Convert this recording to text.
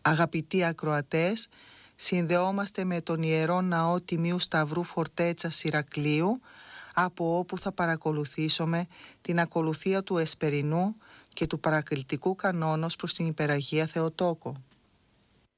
Αγαπητοί ακροατές, συνδεόμαστε με τον Ιερό Ναό Τιμίου Σταυρού Φορτέτσας Ηρακλείου, από όπου θα παρακολουθήσουμε την ακολουθία του Εσπερινού και του παρακλητικού κανόνος προς την Υπεραγία Θεοτόκο.